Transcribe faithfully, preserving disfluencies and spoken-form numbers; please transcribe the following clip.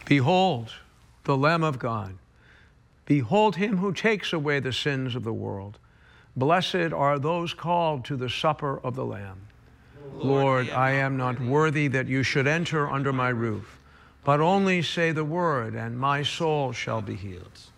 Behold, the Lamb of God. Behold him who takes away the sins of the world. Blessed are those called to the supper of the Lamb. Lord, I am not worthy that you should enter under my roof, but only say the word, and my soul shall be healed.